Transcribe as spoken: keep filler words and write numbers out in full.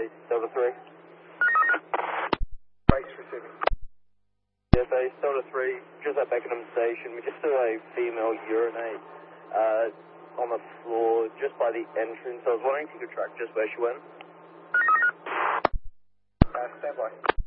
A, Delta three. Rates receiving. Yes, A, Delta three, just at Beckenham Station. We just saw a female urinate uh, on the floor just by the entrance. I was wondering if you could track just where she went. Uh, stand by.